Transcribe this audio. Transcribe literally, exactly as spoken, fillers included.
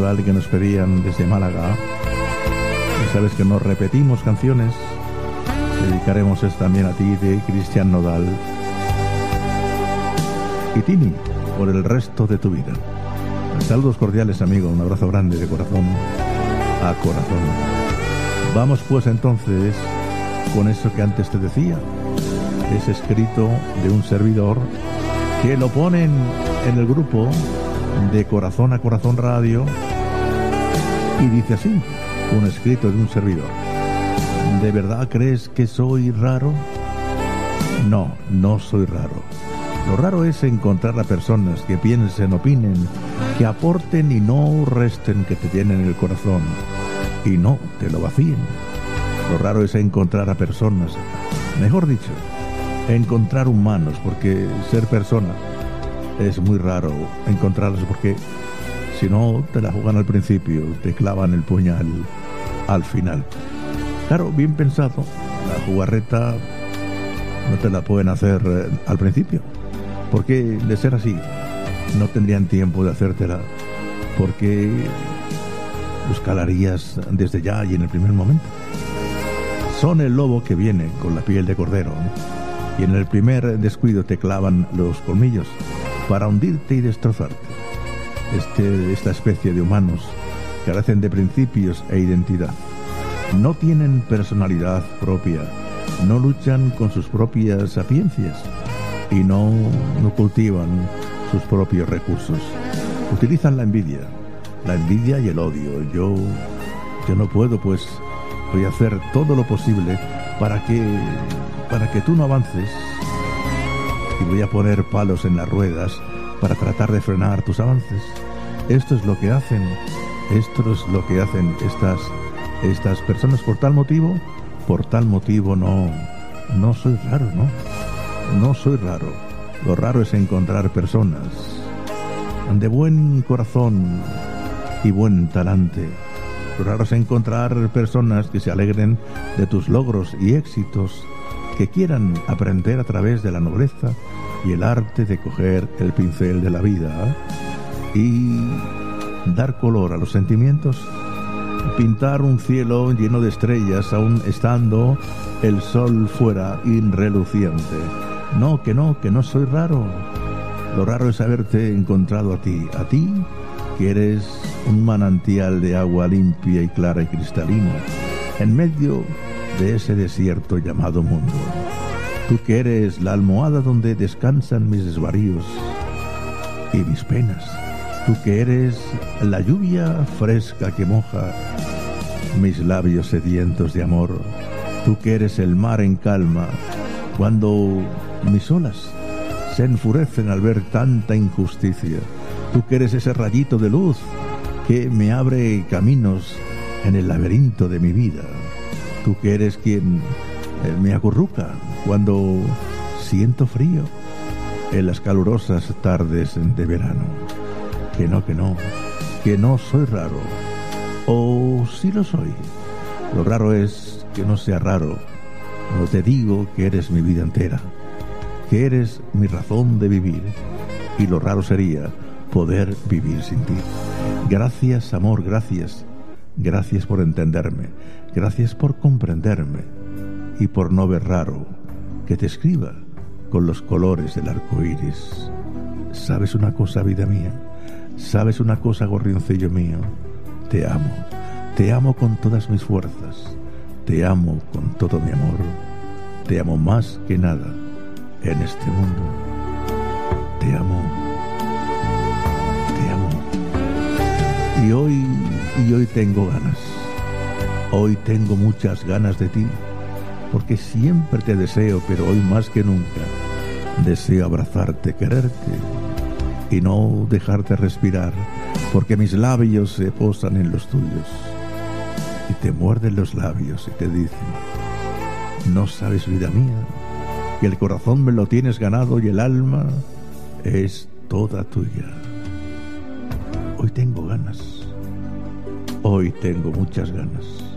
Nodal, que nos pedían desde Málaga. Ya sabes que nos repetimos canciones. Dedicaremos esta también a ti, de Cristian Nodal y Tini, por el resto de tu vida. Saludos cordiales, amigo, un abrazo grande de corazón a corazón. Vamos pues entonces con eso que antes te decía. Es escrito de un servidor que lo ponen en el grupo de Corazón a Corazón Radio y dice así, un escrito de un servidor. ¿De verdad crees que soy raro? No, no soy raro. Lo raro es encontrar a personas que piensen, opinen, que aporten y no resten, que te llenen el corazón y no te lo vacíen. Lo raro es encontrar a personas, mejor dicho, encontrar humanos, porque ser persona es muy raro encontrarlos, porque si no te la juegan al principio, te clavan el puñal al final. Claro, bien pensado, la jugarreta no te la pueden hacer eh, al principio, porque de ser así no tendrían tiempo de hacértela, porque los calarías desde ya y en el primer momento. Son el lobo que viene con la piel de cordero, ¿eh? Y en el primer descuido te clavan los colmillos para hundirte y destrozarte. Este, esta especie de humanos carecen de principios e identidad. No tienen personalidad propia, no luchan con sus propias sapiencias y no, no cultivan sus propios recursos. Utilizan la envidia, la envidia y el odio. Yo, yo no puedo, pues voy a hacer todo lo posible para que, para que tú no avances, y voy a poner palos en las ruedas para tratar de frenar tus avances. Esto es lo que hacen, esto es lo que hacen estas estas personas. Por tal motivo, por tal motivo no, no soy raro, ¿no? No soy raro. Lo raro es encontrar personas de buen corazón y buen talante. Lo raro es encontrar personas que se alegren de tus logros y éxitos, que quieran aprender a través de la nobleza y el arte de coger el pincel de la vida y dar color a los sentimientos, pintar un cielo lleno de estrellas aún estando el sol fuera y reluciente. No, que no, que no soy raro. Lo raro es haberte encontrado a ti, a ti que eres un manantial de agua limpia y clara y cristalina en medio de ese desierto llamado mundo. Tú que eres la almohada donde descansan mis desvaríos y mis penas. Tú que eres la lluvia fresca que moja mis labios sedientos de amor. Tú que eres el mar en calma cuando mis olas se enfurecen al ver tanta injusticia. Tú que eres ese rayito de luz que me abre caminos en el laberinto de mi vida. Tú que eres quien me acurruca cuando siento frío en las calurosas tardes de verano. Que no, que no, que no soy raro. O sí lo soy. Lo raro es que no sea raro. No te digo que eres mi vida entera, que eres mi razón de vivir. Y lo raro sería poder vivir sin ti. Gracias, amor, gracias. Gracias por entenderme. Gracias por comprenderme. Y por no ver raro que te escriba con los colores del arco iris. ¿Sabes una cosa, vida mía? ¿Sabes una cosa, gorrioncillo mío? Te amo, te amo con todas mis fuerzas, te amo con todo mi amor, te amo más que nada en este mundo, te amo, te amo. Y hoy, y hoy tengo ganas, hoy tengo muchas ganas de ti, porque siempre te deseo, pero hoy más que nunca, deseo abrazarte, quererte, y no dejarte respirar, porque mis labios se posan en los tuyos y te muerden los labios y te dicen: no sabes, vida mía, que el corazón me lo tienes ganado y el alma es toda tuya. Hoy tengo ganas, hoy tengo muchas ganas.